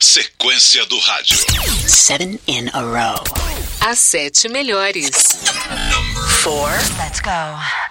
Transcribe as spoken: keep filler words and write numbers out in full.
Sequência do rádio. Seven in a row. As sete melhores. Four. Let's go.